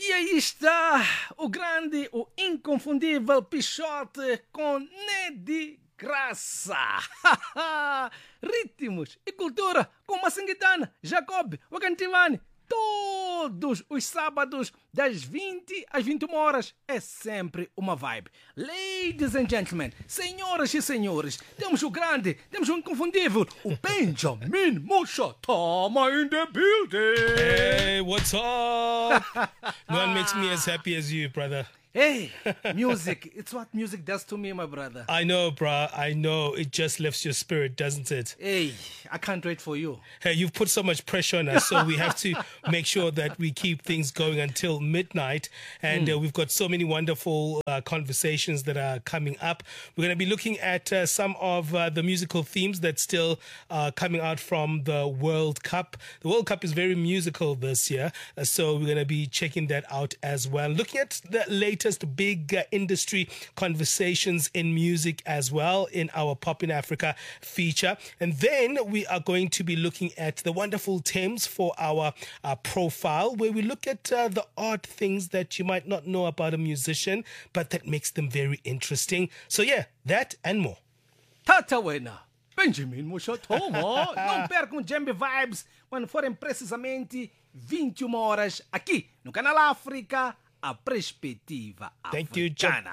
E aí está o grande, o inconfundível Pichote com Nedi Graça. Ritmos e cultura com Massinguitana, Jacob, Wakantivani. Todos os sábados, das 20 às 21 horas, é sempre uma vibe. Ladies and gentlemen, senhoras e senhores, temos o grande, temos o inconfundível, o Benjamin Mushatama in the building. Hey, what's up? No one makes me as happy as you, brother. Hey, music, it's what music does to me, my brother. I know, bruh. I know. It just lifts your spirit, doesn't it? Hey, I can't wait for you. Hey, you've put so much pressure on us, so we have to make sure that we keep things going until midnight. And we've got so many wonderful conversations that are coming up. We're going to be looking at some of the musical themes that's still coming out from the World Cup. The World Cup is very musical this year, so we're going to be checking that out as well. Looking at the latest big industry conversations in music as well in our Pop in Africa feature. And then we are going to be looking at the wonderful Thames for our profile, where we look at the odd things that you might not know about a musician, but that makes them very interesting. So yeah, that and more. Tata Wena, Benjamin Mushatama. Não percam Jambi Vibes quando forem precisamente 21 horas aqui no Canal África, a perspectiva Thank you, africana.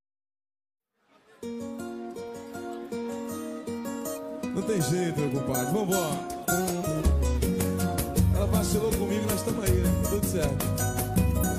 Não tem jeito, meu compadre. Vambora. Ela vacilou comigo, nós estamos aí, né? Tudo certo.